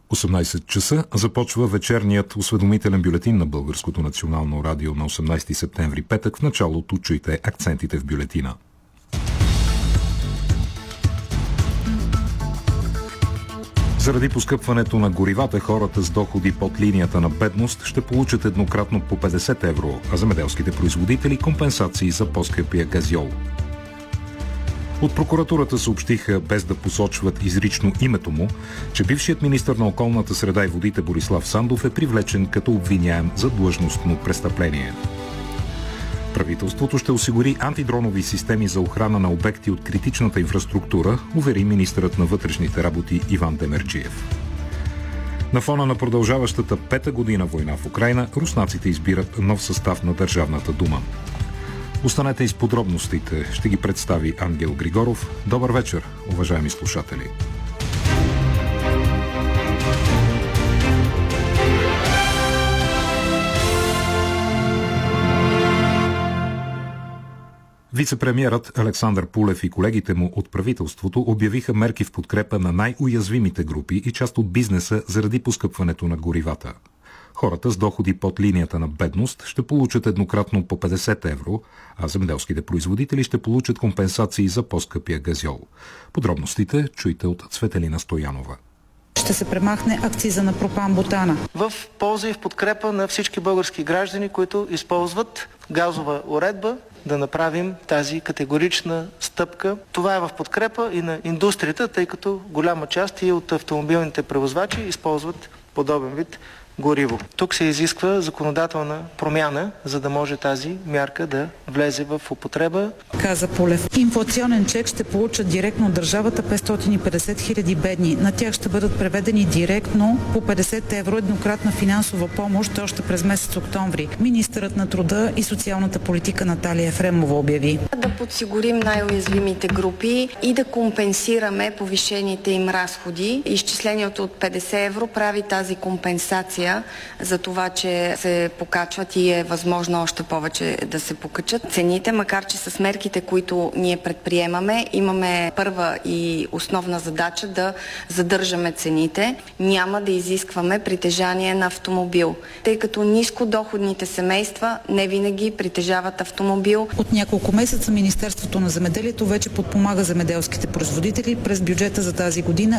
18 часа започва вечерният осведомителен бюлетин на Българското национално радио на 18 септември, петък. В началото чуйте акцентите в бюлетина. Заради поскъпването на горивата, хората с доходи под линията на бедност ще получат еднократно по 50 евро, а земеделските производители компенсации за по-скъпия газьол. От прокуратурата съобщиха, без да посочват изрично името му, че бившият министър на околната среда и водите Борислав Сандов е привлечен като обвиняем за длъжностно престъпление. Правителството ще осигури антидронови системи за охрана на обекти от критичната инфраструктура, увери министърът на вътрешните работи Иван Демерджиев. На фона на продължаващата пета година война в Украйна, руснаците избират нов състав на Държавната дума. Останете и с подробностите. Ще ги представи Ангел Григоров. Добър вечер, уважаеми слушатели! Вицепремиерът Александър Пулев и колегите му от правителството обявиха мерки в подкрепа на най-уязвимите групи и част от бизнеса заради поскъпването на горивата. Хората с доходи под линията на бедност ще получат еднократно по 50 евро, а земеделските производители ще получат компенсации за по-скъпия газьол. Подробностите чуйте от Цветелина Стоянова. Ще се премахне акциза на пропан-бутана. В полза и в подкрепа на всички български граждани, които използват газова уредба, да направим тази категорична стъпка. Това е в подкрепа и на индустрията, тъй като голяма част и от автомобилните превозвачи използват подобен вид гориво. Тук се изисква законодателна промяна, за да може тази мярка да влезе в употреба. Каза Пулев. Инфлационен чек ще получат директно от държавата 550 хиляди бедни. На тях ще бъдат преведени директно по 50 евро еднократна финансова помощ още през месец октомври. Министърът на труда и социалната политика Наталия Ефремова обяви. Да подсигурим най-уязвимите групи и да компенсираме повишените им разходи. Изчислението от 50 евро прави тази компенсация за това, че се покачват и е възможно още повече да се покачат цените, макар че с мерките, които ние предприемаме, имаме първа и основна задача да задържаме цените. Няма да изискваме притежание на автомобил, тъй като нискодоходните семейства не винаги притежават автомобил. От няколко месеца Министерството на земеделието вече подпомага земеделските производители. През бюджета за тази година